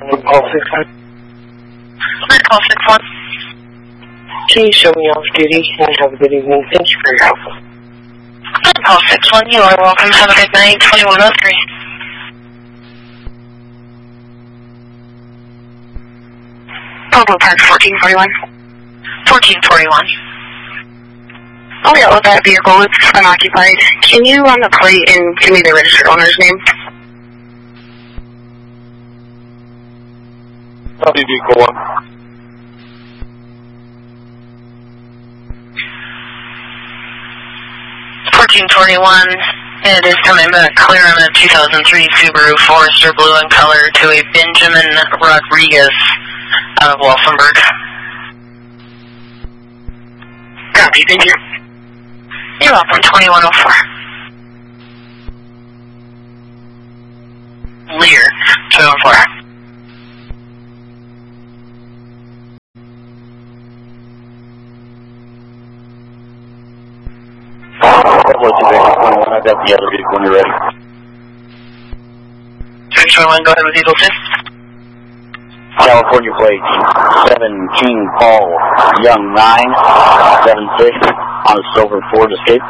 Call 6-1. Call 6-1. Can you show me off duty and have a good evening? Thank you for your help. Call 6-1. You are welcome. Have a good night. 2103. Purple Park 1441. 1441. Oh yeah, well, that vehicle is unoccupied. Can you run the plate and give me the registered owner's name? Copy vehicle 1. It is coming back clear on a 2003 Subaru Forester blue in color to a Benjamin Rodriguez out of Walsenburg. Copy, thank you. You're welcome, 2104. Lear, 2104. I've got the other vehicle when you're ready. 621, go ahead with vehicle 2. California plate 17 Paul Young 976 on a silver Ford Escape.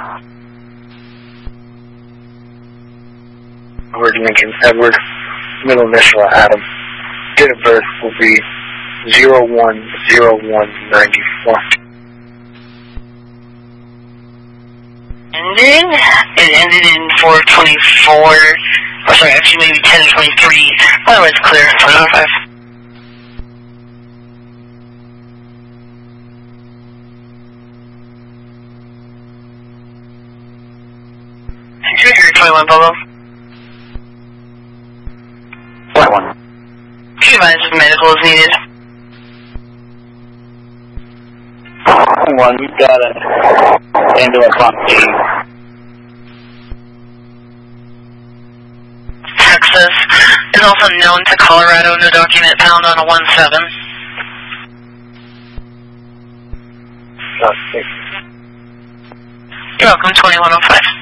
Word Lincoln Edward, middle initial Adam. Date of birth will be 01/01/94. It ended in 424. Oh, sorry, actually maybe 1023. Otherwise clear, 2005. Interior 21 Polo. 21. Be advised if medical is needed. 1, we've got an ambulance on scene. Texas is also known to Colorado, no document found on a 17. You're welcome, 2105.